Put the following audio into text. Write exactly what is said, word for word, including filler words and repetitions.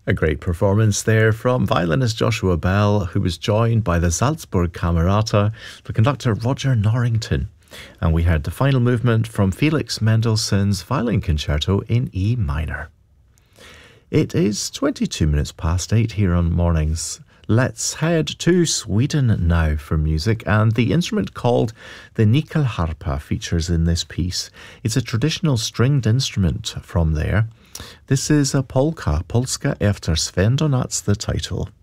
A great performance there from violinist Joshua Bell, who was joined by the Salzburg Camerata, the conductor Roger Norrington. And we heard the final movement from Felix Mendelssohn's Violin Concerto in E minor. It is twenty-two minutes past eight here on Mornings. Let's head to Sweden now for music, and the instrument called the nyckelharpa features in this piece. It's a traditional stringed instrument from there. This is a polka, Polska efter Sven, that's the title.